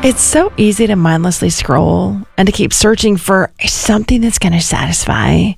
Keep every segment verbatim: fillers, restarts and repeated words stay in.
It's so easy to mindlessly scroll and to keep searching for something that's going to satisfy.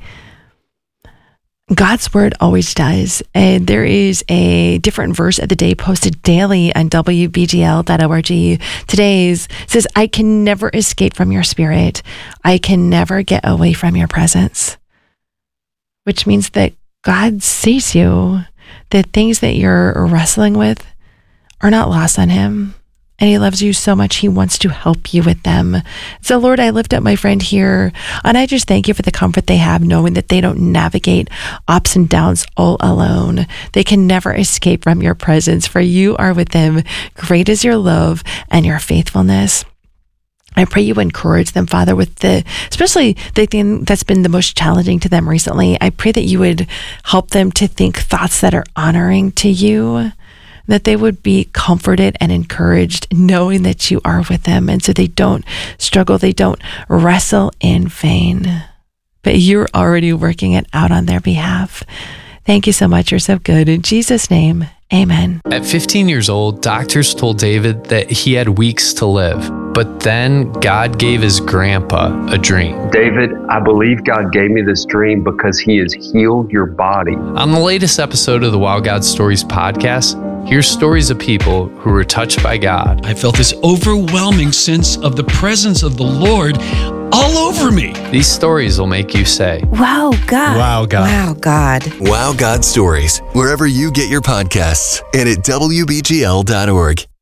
God's word always does. And there is a different verse of the day posted daily on W B G L dot org. Today's says, I can never escape from your spirit. I can never get away from your presence. Which means that God sees you. The things that you're wrestling with are not lost on him. And he loves you so much, he wants to help you with them. So Lord, I lift up my friend here, and I just thank you for the comfort they have, knowing that they don't navigate ups and downs all alone. They can never escape from your presence, for you are with them. Great is your love and your faithfulness. I pray you encourage them, Father, with the, especially the thing that's been the most challenging to them recently. I pray that you would help them to think thoughts that are honoring to you, that they would be comforted and encouraged knowing that you are with them. And so they don't struggle, they don't wrestle in vain, but you're already working it out on their behalf. Thank you so much. You're so good. In Jesus' name, amen. At fifteen years old, doctors told David that he had weeks to live. But then God gave his grandpa a dream. David, I believe God gave me this dream because he has healed your body. On the latest episode of the Wow God Stories podcast, here's stories of people who were touched by God. I felt this overwhelming sense of the presence of the Lord all over me. These stories will make you say, Wow, God. Wow, God. Wow, God. Wow God Stories, wherever you get your podcasts, and at W B G L dot org.